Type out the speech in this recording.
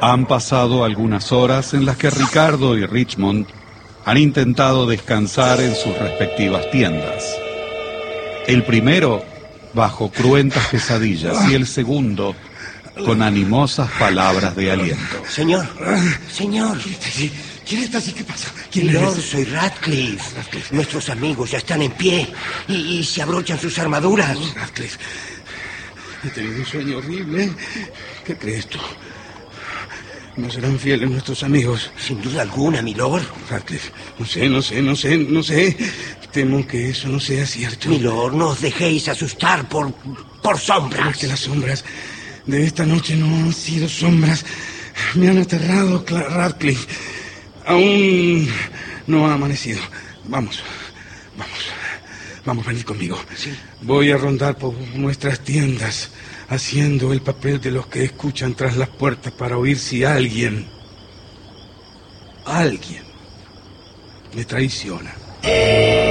Han pasado algunas horas en las que Ricardo y Richmond han intentado descansar en sus respectivas tiendas. El primero bajo cruentas pesadillas y el segundo con animosas palabras de aliento. Señor. ¿Quién está allí? ¿Qué pasa? ¿Quién Milord, es? soy Radcliffe. Nuestros amigos ya están en pie y se abrochan sus armaduras. Radcliffe, he tenido un sueño horrible. ¿Qué crees tú? ¿No serán fieles nuestros amigos? Sin duda alguna, milord. Radcliffe, no sé. Temo que eso no sea cierto. Milord, no os dejéis asustar por sombras. Pero es que las sombras de esta noche no han sido sombras. Me han aterrado, Radcliffe. Aún no ha amanecido. Vamos, venid conmigo. Sí. Voy a rondar por nuestras tiendas, haciendo el papel de los que escuchan tras las puertas para oír si alguien me traiciona.